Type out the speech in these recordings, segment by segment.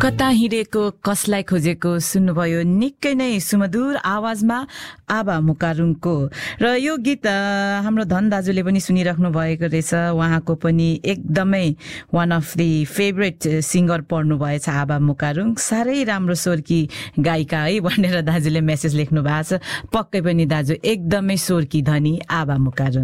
कता हिँडेको कसलाई खोजेको सुन्नुभयो निकै नै सुमधुर आवाजमा आबा मुकारुङको र यो गीत हाम्रो धन दाजुले पनि सुनिराख्नु भएको रहेछ उहाँको पनि एकदमै one of the favourite singer पर्नु भएछ आबा मुकारुङ साह्रै राम्रो स्वरकी गायिका है भनेर दाजुले मेसेज लेख्नु भएको छ पक्कै पनि दाजु एकदमै स्वरकी धनी आबा मुकारुङ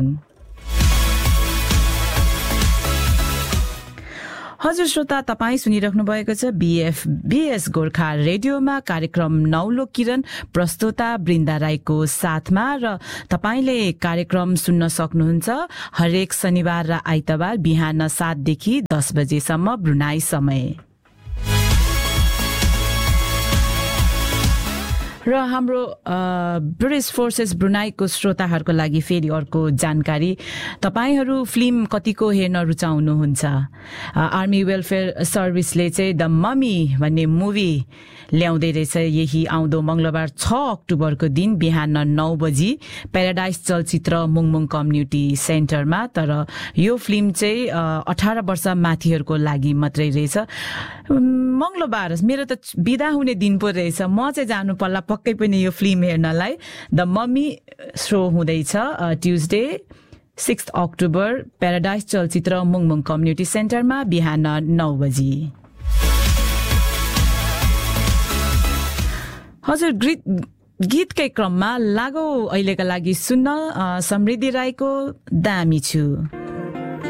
हजुर श्रोता तपाई सुनिराख्नु भएको छ बीएस गोर्खा रेडियोमा कार्यक्रम नौलो किरण प्रस्तुता बृन्दा राईको साथमा र तपाईले कार्यक्रम सुन्न सक्नुहुन्छ हरेक शनिबार र आइतबार बिहान 7 देखि 10 बजेसम्म ब्रुनाई समय र हाम्रो ब्रिटिश फोर्सेस ब्रुनाईको श्रोताहरूको लागि फेरि अर्को जानकारी तपाईहरू फिल्म कतिको हेर्न रुचाउनुहुन्छ आर्मी वेलफेयर सर्भिसले चाहिँ द ममी भन्ने मुभी ल्याउँदै रहेछ यही आउँदो मंगलबार 6 अक्टोबरको दिन बिहान 9 बजी प्याराडाइज चलचित्र मुङमुङ कम्युनिटी सेन्टरमा तर यो फिल्म चाहिँ 18 वर्ष माथिहरूको लागि मात्रै रहेछ मंगलबार मेरो त बिदा हुने दिन पो रहेछ म चाहिँ जानु पर्ला पक्कै पनि यो फिल्म हेर्नलाई द मम्मी शो हुँदैछ ट्युजडे 6 अक्टोबर प्याराडाइज चलचित्र मुङमुङ कम्युनिटी सेन्टरमा बिहान 9 बजी हजुर गीतकै क्रममा लागौ अहिलेका लागि सुन्न समृद्धि राईको दामी छु